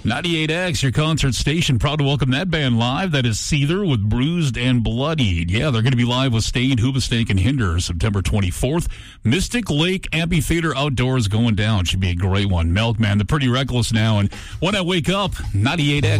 98X, your concert station, proud to welcome that band live. That is Seether with Bruised and Bloodied. Yeah, they're going to be live with Staind, Hoobastank, and Hinder September 24th. Mystic Lake Amphitheater Outdoors going down. Should be a great one. Milkman, the Pretty Reckless now. And when I wake up, 98X.